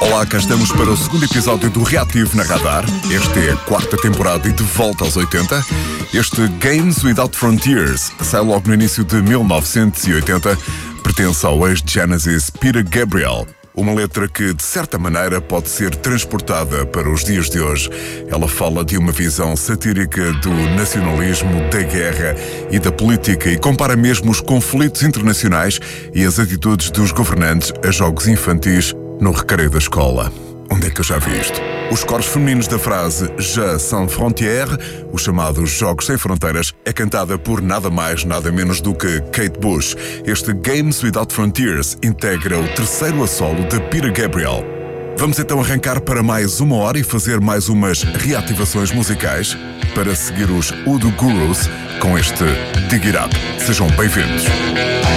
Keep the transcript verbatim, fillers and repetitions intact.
Olá, cá estamos para o segundo episódio do Reativo na Radar. Esta é a quarta temporada e de volta aos oitenta. Este Games Without Frontiers sai logo no início de mil novecentos e oitenta, pertence ao ex-Genesis Peter Gabriel. Uma letra que, de certa maneira, pode ser transportada para os dias de hoje. Ela fala de uma visão satírica do nacionalismo, da guerra e da política e compara mesmo os conflitos internacionais e as atitudes dos governantes a jogos infantis no recreio da escola. Onde é que eu já vi isto? Os coros femininos da frase Jeux sans frontières, os chamados Jogos Sem Fronteiras, é cantada por nada mais, nada menos do que Kate Bush. Este Games Without Frontiers integra o terceiro a solo de Peter Gabriel. Vamos então arrancar para mais uma hora e fazer mais umas reativações musicais para seguir os Udo Gurus com este Dig It Up. Sejam bem-vindos.